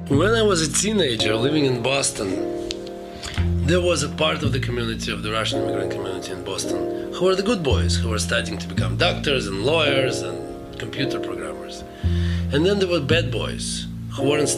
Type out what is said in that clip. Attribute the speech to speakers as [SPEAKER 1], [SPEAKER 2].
[SPEAKER 1] When I was a teenager living in Boston, there was a part of the community, of the Russian immigrant community in Boston, who were the good boys, who were studying to become doctors and lawyers and computer programmers. And then there were bad boys, who weren't